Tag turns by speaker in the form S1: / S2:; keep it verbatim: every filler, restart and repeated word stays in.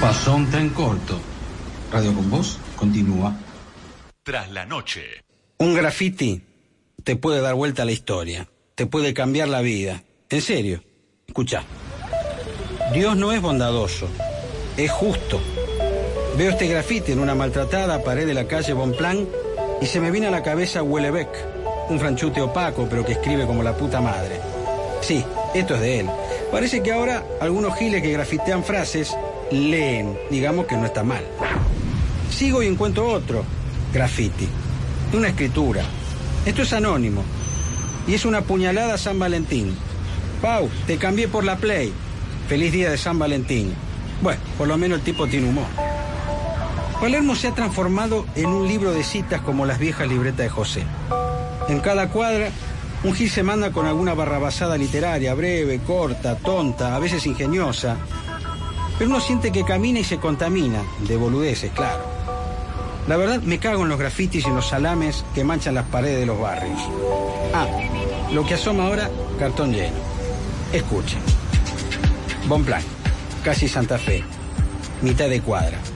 S1: Pasó un tren corto. Radio con Voz continúa.
S2: Tras la noche.
S3: Un graffiti te puede dar vuelta a la historia, te puede cambiar la vida. En serio, escuchá. Dios no es bondadoso, es justo. Veo este grafiti en una maltratada pared de la calle Bonpland y se me viene a la cabeza Houellebecq, un franchute opaco pero que escribe como la puta madre. Sí, esto es de él. Parece que ahora algunos giles que grafitean frases leen, digamos que no está mal. Sigo y encuentro otro graffiti, una escritura. Esto es anónimo y es una puñalada a San Valentín. Pau, te cambié por la Play. Feliz día de San Valentín. Bueno, por lo menos el tipo tiene humor. Palermo se ha transformado en un libro de citas como las viejas libretas de José. En cada cuadra, un gil se manda con alguna barrabasada literaria, breve, corta, tonta, a veces ingeniosa. Pero uno siente que camina y se contamina, de boludeces, claro. La verdad, me cago en los grafitis y en los salames que manchan las paredes de los barrios. Ah, lo que asoma ahora, cartón lleno. Escuchen. Bonpland, casi Santa Fe, mitad de cuadra.